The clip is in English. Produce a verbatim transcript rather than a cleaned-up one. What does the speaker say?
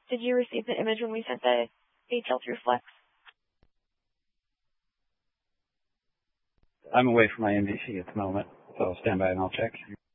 Did you receive the image when we sent the H L through Flex? I'm away from my M V C at the moment, so I'll stand by and I'll check.